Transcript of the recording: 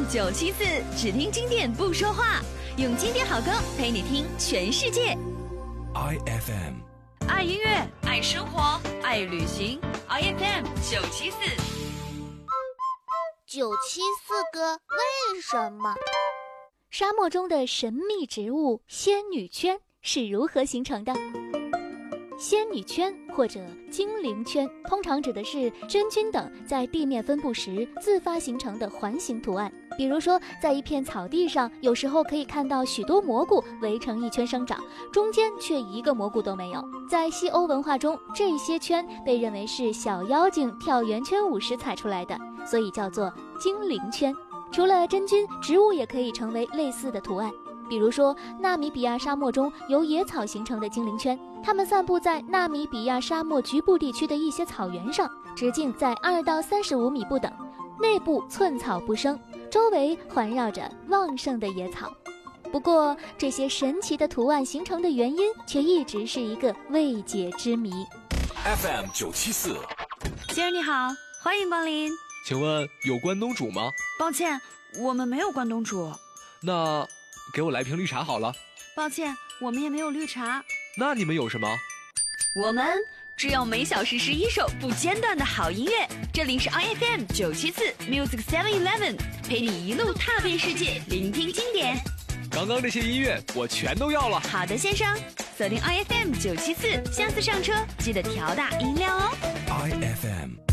FM 974，只听经典不说话，用经典好歌陪你听全世界。 IFM， 爱音乐，爱生活，爱旅行。IFM 974。 974个为什么？ 沙漠中的神秘植物仙女圈是如何形成的？仙女圈或者精灵圈，通常指的是真菌等在地面分布时自发形成的环形图案。比如说，在一片草地上，有时候可以看到许多蘑菇围成一圈生长，中间却一个蘑菇都没有。在西欧文化中，这些圈被认为是小妖精跳圆圈舞时踩出来的，所以叫做精灵圈。除了真菌，植物也可以成为类似的图案。比如说，纳米比亚沙漠中由野草形成的精灵圈，它们散布在纳米比亚沙漠局部地区的一些草原上，直径在2到35米不等，内部寸草不生，周围环绕着旺盛的野草。不过，这些神奇的图案形成的原因却一直是一个未解之谜。 FM 974， 先生你好，欢迎光临。 请问有关东煮吗？ 抱歉，我们没有关东煮。 那给我来瓶绿茶好了。 抱歉，我们也没有绿茶。 那你们有什么？ 我们只有每小时11首不间断的好音乐。这里是 IFM 974 Music 711，陪你一路踏遍世界，聆听经典。 刚刚这些音乐我全都要了。 好的，先生，锁定 IFM 974，下次上车记得调大音量哦。 IFM。